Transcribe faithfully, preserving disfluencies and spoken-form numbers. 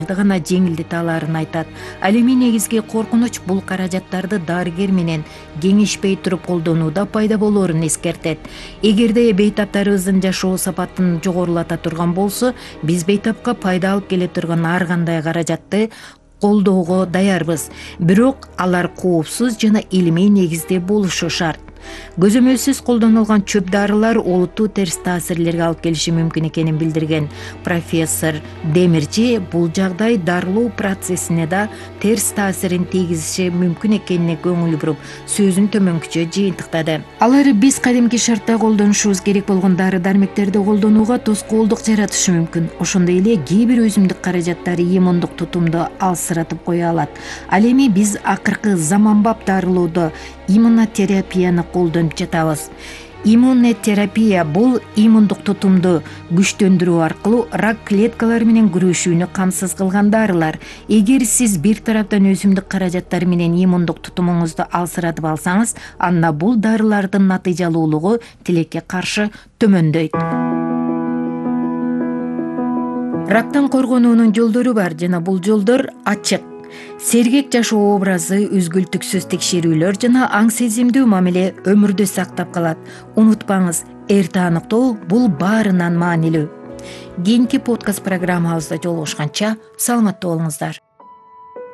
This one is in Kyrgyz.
гана жеңилдете алаарын айтат. Ал эми негизги коркунуч бул каражаттарды дарыгер менен кеңешпей туруп колдонууда пайда болоорун эскертет. Эгерде бейтаптарыбыздын жашоо сапатын жогорулата турган болсо, биз бейтапка пайда алып келе турган ар кандай каражатты колдоого даярбыз. Бирок алар коопсуз жана илимий негизде болушу шарт. Көзөмөлсүз колдонулган чөп дарылар олуттуу терс таасирлерге алып келиши мүмкүн экенин билдирген профессор Демирчи бул жагдай дарылоо процессине да терс таасирин тийгизиши мүмкүн экенине көңүл буруп, сөзүн төмөнкүчө жыйынтыктады. Алар биз кадимки шартта колдонушубуз керек болгон дары-дармектерди колдонууга тоскоолдук жаратышы мүмкүн. Ошондой эле кээ бир өзүмдүк каражаттар иммундук тутумду алсыратып кое алат. Ал эми биз акыркы заманбап дарылоодо иммунотерапияны колдонуп жатабыз. Иммунотерапия бул иммундук тутумду күчтөндүрүү аркылуу рак клеткалары менен күрөшүүнү камсыз кылган дарылар. Эгер сиз бир тараптан өзүмдүк каражаттар менен иммундук тутумуңузду алсыратып алсаңыз, анда бул дарылардын натыйжалуулугу тилекке каршы төмөндөйт. Рактан коргонуунун жолдору бар жана бул жолдор ачык. Сергек жашоо образы, үзгүлтүксүз текшерүүлөр жана аң сезимдүү мамиле өмүрдө сактап калат. Унутпаңыз, эрте аныктоо бул баарынан маанилүү. Кийинки подкаст программабызда жолугушканча саламатта болуңуздар.